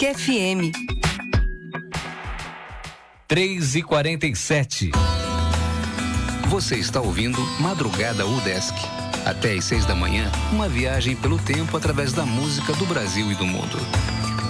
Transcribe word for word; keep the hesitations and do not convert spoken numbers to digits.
F M. três e quarenta e sete. Você está ouvindo Madrugada UDESC. Até às seis da manhã, uma viagem pelo tempo através da música do Brasil e do mundo.